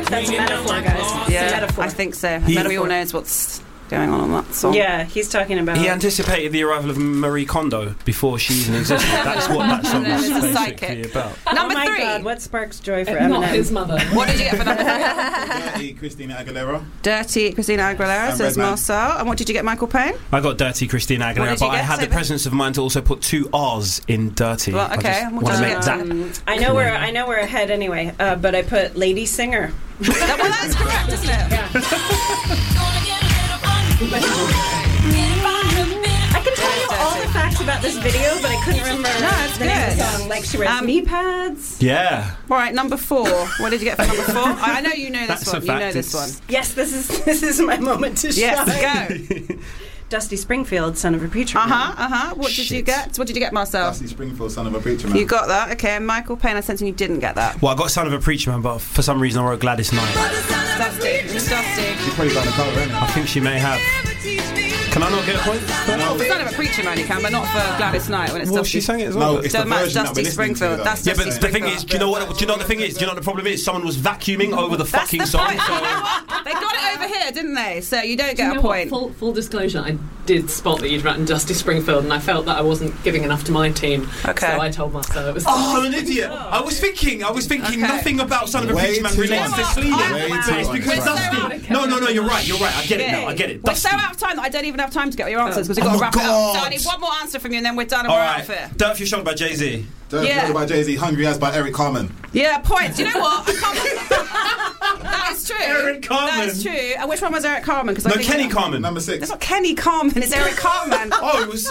that's a metaphor, guys. It's a metaphor. I think so. We all knows what's going on that song. Yeah, he's talking about... He anticipated the arrival of Marie Kondo before she even existed. That's what that song was basically about. Number 3. God, what sparks joy for Eminem? Not his mother. What did you get for number 3? Dirty Christina Aguilera. Dirty Christina Aguilera, says Marcel. And what did you get, Michael Payne? I got Dirty Christina Aguilera, but I had the presence of mind to also put 2 R's in Dirty. Well, okay. I want to make that. I know we're ahead anyway, but I put Lady Singer. Well, that's correct, isn't it? Yeah. I can tell you all the facts about this video, but I couldn't remember the name of the song. Like she wears knee pads. Yeah. All right, number 4. What did you get for number 4? I know you know this one. You know this one. Yes, this is my moment to shine. Yes, go. Dusty Springfield, Son of a Preacher Man. What did you get? What did you get, Marcel? Dusty Springfield, Son of a Preacher Man. You got that, okay. And Michael Payne, I sense you didn't get that. Well, I got Son of a Preacher Man, but for some reason I wrote Gladys Knight. Dusty. She's probably got a cover, isn't it? I think she may have. Can I not get a point? Well, for Son of a Preacher Man you can, but not for Gladys Knight when it's Well, Dusty. she sang it as well. No, it's the version that we're listening to, though. That's yeah, but Dusty the thing is, do you know what the thing is? Do you know what the problem is? Someone was vacuuming over the fucking song. Point. So they got it over here, didn't they? So you don't get a What? point. Full disclosure, I did spot that you'd written Dusty Springfield, and I felt that I wasn't giving enough to my team. Okay. So I told Marcel it was... Oh, I'm an idiot. I was thinking nothing about Son of a Preacher Man relates to Sleazy. It's because Dusty... No, you're right. I get it now. I get it. We're so out of time that I don't even have time to get your answers because we've got to wrap it up. So I need one more answer from you and then we're done and we're out of here. Dirt for Your Shoulder by Jay-Z. Dirt for Your Shoulder by Jay-Z. Hungry As by Eric Carmen. Yeah, points. You know what? I can't... That is true. Eric Carmen. That is true. And which one was Eric Carmen? No, Kenny Carmen. Number 6. It's not Kenny Carmen, it's Eric Carmen. Oh, it was...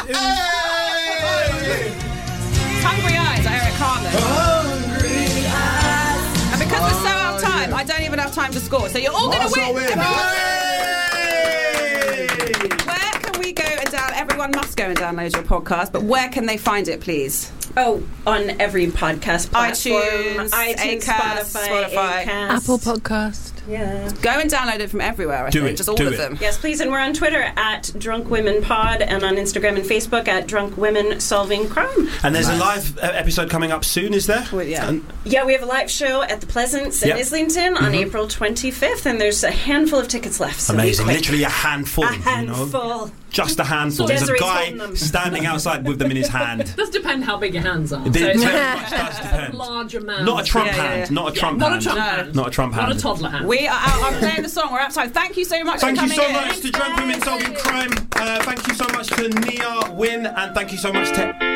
Hungry Eyes by Eric Carmen. And because we're so out of time, I don't even have time to score. So you're all going to win. Where can we go and download? Everyone must go and download your podcast, but where can they find it, please? Oh, on every podcast platform. iTunes, Spotify, Apple Podcast. Yeah. Go and download it from everywhere, I think. Just all of them. Yes, please. And we're on Twitter at Drunk Women Pod and on Instagram and Facebook at Drunk Women Solving Crime. And there's a live episode coming up soon, is there? Well, yeah. Yeah, we have a live show at the Pleasance in Islington on April 25th, and there's a handful of tickets left. So amazing. Literally a handful. A handful. You know? Just a handful. There's a guy standing outside with them in his hand. It does depend how big your hands are. It very much does depend. Large amount. Not a Trump hand. Not a Trump hand. Not a Trump hand. Not a toddler hand. We are out. I'm playing the song. We're out of time. Thank you so much for coming in. Thank you so much to Drunk Women Solving Crime. Thank you so much to Nia Wynn. And thank you so much to